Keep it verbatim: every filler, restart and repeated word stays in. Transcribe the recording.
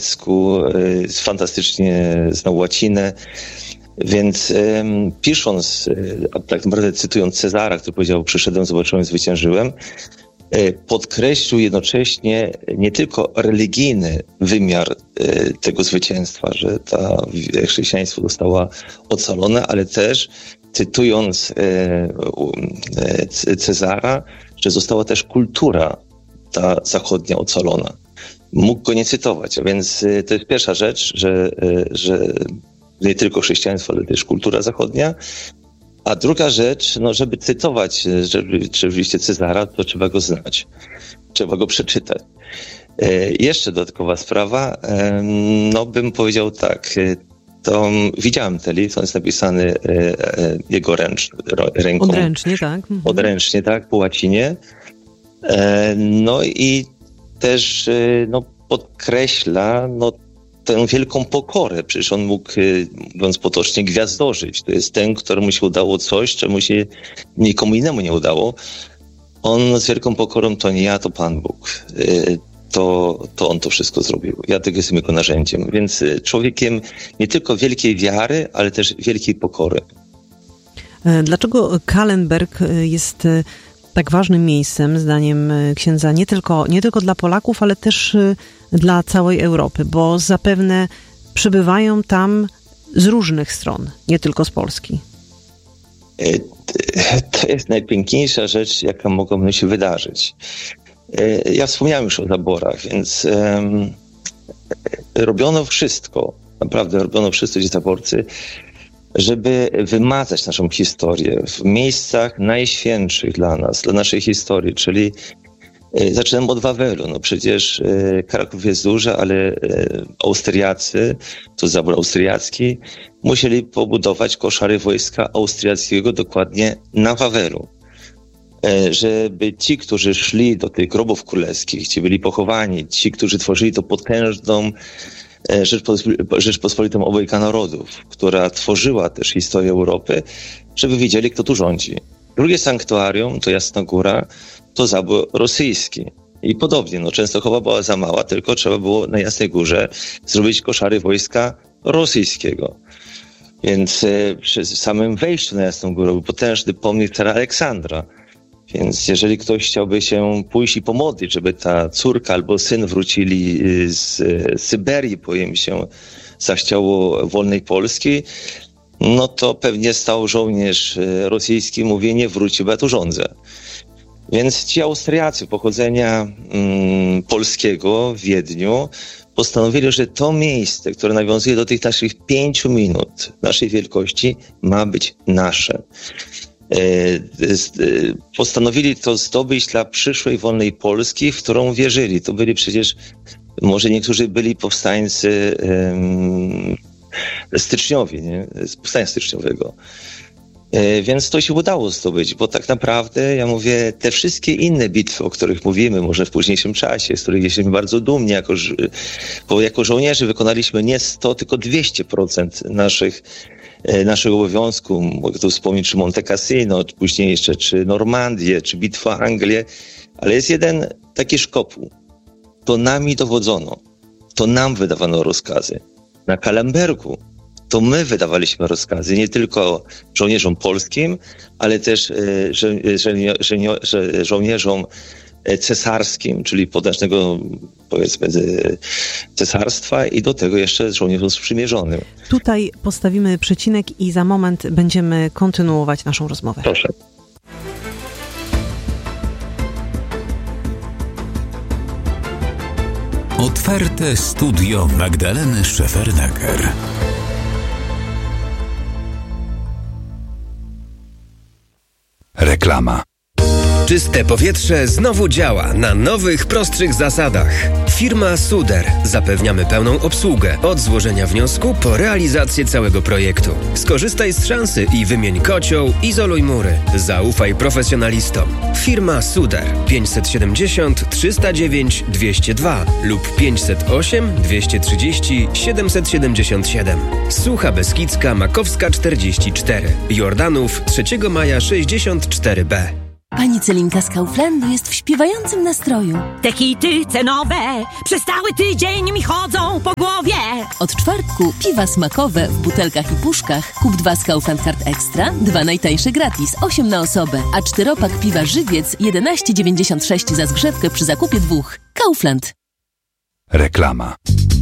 grecku, fantastycznie znał łacinę, więc um, pisząc, a tak naprawdę cytując Cezara, który powiedział: przyszedłem, zobaczyłem, zwyciężyłem, podkreślił jednocześnie nie tylko religijny wymiar tego zwycięstwa, że ta chrześcijaństwo zostało ocalone, ale też, cytując Cezara, że została też kultura ta zachodnia ocalona. Mógł go nie cytować, a więc to jest pierwsza rzecz, że, że nie tylko chrześcijaństwo, ale też kultura zachodnia. A druga rzecz, no żeby cytować żeby, rzeczywiście Cezara, to trzeba go znać. Trzeba go przeczytać. E, jeszcze dodatkowa sprawa, e, no bym powiedział tak, to widziałem ten list, on jest napisany e, e, jego ręcz, ręką. Odręcznie, tak. Mhm. Odręcznie, tak, po łacinie. E, no i też e, no, podkreśla no, tę wielką pokorę. Przecież on mógł, mówiąc potocznie, gwiazdorzyć. To jest ten, któremu się udało coś, czemu się nikomu innemu nie udało. On z wielką pokorą: to nie ja, to Pan Bóg. To, to on to wszystko zrobił. Ja tylko jestem jego narzędziem. Więc człowiekiem nie tylko wielkiej wiary, ale też wielkiej pokory. Dlaczego Kahlenberg jest tak ważnym miejscem, zdaniem księdza, nie tylko, nie tylko dla Polaków, ale też dla całej Europy? Bo zapewne przybywają tam z różnych stron, nie tylko z Polski. To jest najpiękniejsza rzecz, jaka mogła się wydarzyć. Ja wspomniałem już o zaborach, więc um, robiono wszystko, naprawdę robiono wszystko ci zaborcy, żeby wymazać naszą historię w miejscach najświętszych dla nas, dla naszej historii, czyli e, zaczynamy od Wawelu. No przecież e, Kraków jest duży, ale e, Austriacy, to zabór austriacki, musieli pobudować koszary wojska austriackiego dokładnie na Wawelu. E, żeby ci, którzy szli do tych grobów królewskich, ci byli pochowani, ci, którzy tworzyli to potężną Rzeczpospolitą obojga narodów, która tworzyła też historię Europy, żeby wiedzieli, kto tu rządzi. Drugie sanktuarium, to Jasna Góra, to zabór rosyjski. I podobnie, no Częstochowa była za mała, tylko trzeba było na Jasnej Górze zrobić koszary wojska rosyjskiego. Więc e, przy samym wejściu na Jasną Górę był potężny pomnik cara Aleksandra. Więc jeżeli ktoś chciałby się pójść i pomodlić, żeby ta córka albo syn wrócili z Syberii, bo im się zachciało wolnej Polski, no to pewnie stał żołnierz rosyjski, mówi: nie wróci, bo ja tu rządzę. Więc ci Austriacy pochodzenia mm, polskiego w Wiedniu postanowili, że to miejsce, które nawiązuje do tych naszych pięciu minut, naszej wielkości, ma być nasze. Postanowili to zdobyć dla przyszłej wolnej Polski, w którą wierzyli. To byli przecież, może niektórzy byli powstańcy um, styczniowi, nie? Z powstania styczniowego. E, więc to się udało zdobyć, bo tak naprawdę, ja mówię, te wszystkie inne bitwy, o których mówimy, może w późniejszym czasie, z których jesteśmy bardzo dumni, jako, bo jako żołnierze wykonaliśmy nie sto, tylko dwieście procent naszych naszego obowiązku. Mogę tu wspomnieć, czy Monte Cassino, czy później jeszcze, czy Normandię, czy Bitwa Anglię, ale jest jeden taki szkopuł. To nami dowodzono, to nam wydawano rozkazy. Na Kahlenbergu to my wydawaliśmy rozkazy, nie tylko żołnierzom polskim, ale też żo- żo- żo- żo- żołnierzom cesarskim, czyli potężnego, powiedzmy, cesarstwa, i do tego jeszcze żołnierzom sprzymierzonym. Tutaj postawimy przecinek i za moment będziemy kontynuować naszą rozmowę. Proszę. Otwarte studio Magdaleny Szefernaker. Reklama. Czyste powietrze znowu działa na nowych, prostszych zasadach. Firma Suder. Zapewniamy pełną obsługę od złożenia wniosku po realizację całego projektu. Skorzystaj z szansy i wymień kocioł, izoluj mury. Zaufaj profesjonalistom. Firma Suder pięćset siedemdziesiąt trzysta dziewięć dwieście dwa lub pięćset osiem dwieście trzydzieści siedemset siedemdziesiąt siedem. Sucha Beskidzka Makowska czterdzieści cztery. Jordanów trzeciego maja sześćdziesiąt cztery B. Pani Celinka z Kauflandu jest w śpiewającym nastroju. Te hity cenowe przez cały tydzień mi chodzą po głowie. Od czwartku piwa smakowe w butelkach i puszkach. Kup dwa z Kaufland Card Extra, dwa najtańsze gratis, osiem na osobę. A czteropak piwa Żywiec jedenaście dziewięćdziesiąt sześć za zgrzewkę przy zakupie dwóch. Kaufland. Reklama.